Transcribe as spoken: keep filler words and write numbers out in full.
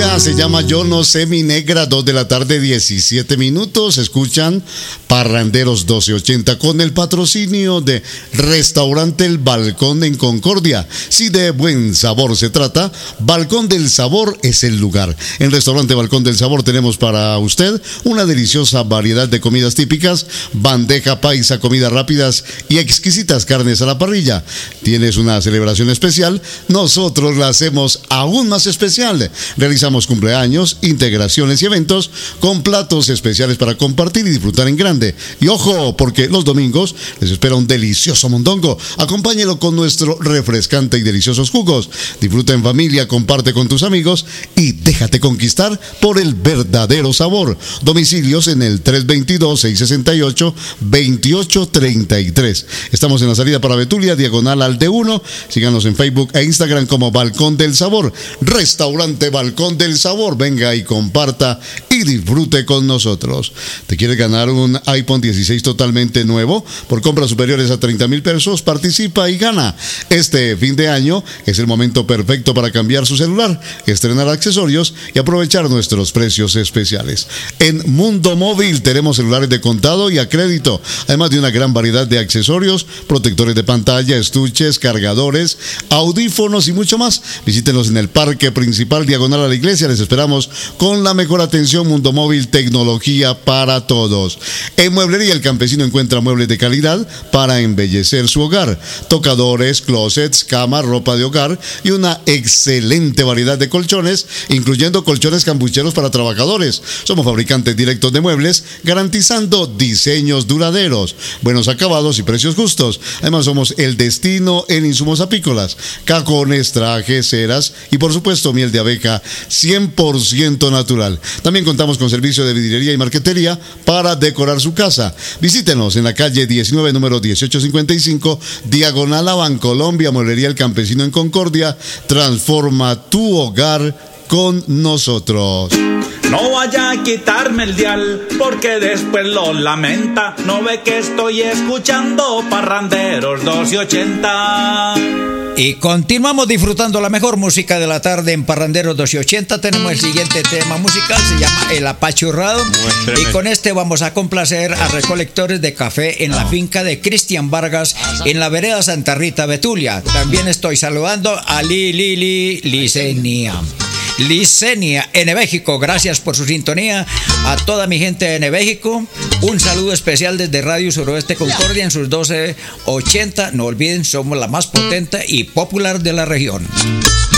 Betulia, se llama Yo No Sé Mi Negra, dos de la tarde, diecisiete minutos. Escuchan Parranderos doce ochenta con el patrocinio de Restaurante El Balcón en Concordia. Si de buen sabor se trata, Balcón del Sabor es el lugar. En Restaurante Balcón del Sabor tenemos para usted una deliciosa variedad de comidas típicas, bandeja paisa, comidas rápidas y exquisitas carnes a la parrilla. ¿Tienes una celebración especial? Nosotros la hacemos aún más especial. Realizamos cumpleaños, integraciones y eventos con platos especiales para compartir y disfrutar en grande. Y ojo, porque los domingos les espera un delicioso mondongo. Acompáñelo con nuestro refrescante y deliciosos jugos. Disfruta en familia, comparte con tus amigos y déjate conquistar por el verdadero sabor. Domicilios en el tres dos dos, seis seis ocho, dos ocho tres tres. Estamos en la salida para Betulia, diagonal al D uno. Síganos en Facebook e Instagram como Balcón del Sabor. Restaurante Balcón del Sabor. Venga y comparta y disfrute con nosotros. ¿Te quieres ganar un iPhone dieciséis totalmente nuevo? Por compras superiores a treinta mil pesos, participa y gana. Este fin de año es el momento perfecto para cambiar su celular, estrenar accesorios y aprovechar nuestros precios especiales. En Mundo Móvil tenemos celulares de contado y a crédito, además de una gran variedad de accesorios, protectores de pantalla, estuches, cargadores, audífonos y mucho más. Visítenos en el Parque Principal, diagonal a la iglesia. Les esperamos con la mejor atención. Mundo Móvil, tecnología para todos. En Mueblería El Campesino encuentra muebles de calidad para embellecer su hogar, tocadores, closets, cama, ropa de hogar y una excelente variedad de colchones, incluyendo colchones cambucheros para trabajadores. Somos fabricantes directos de muebles, garantizando diseños duraderos, buenos acabados y precios justos. Además, somos el destino en insumos apícolas, cajones, trajes, ceras y por supuesto miel de abeja cien por ciento natural. También contamos con servicio de vidriería y marquetería para decorar su casa. Visítenos en la calle diecinueve, número dieciocho cincuenta y cinco, diagonal a Bancolombia. Mueblería El Campesino en Concordia. Transforma tu hogar con nosotros. No vaya a quitarme el dial, porque después lo lamenta. No ve que estoy escuchando Parranderos doce ochenta. Y continuamos disfrutando la mejor música de la tarde en Parranderos doce ochenta. Tenemos el siguiente tema musical, se llama El Apachurrado. Y con este vamos a complacer a recolectores de café en la finca de Cristian Vargas, en la vereda Santa Rita, Betulia. También estoy saludando a Lili Li, Licenia. Licenia en México, gracias por su sintonía. A toda mi gente de México, un saludo especial desde Radio Suroeste Concordia en sus doce ochenta. No olviden, somos la más potente y popular de la región.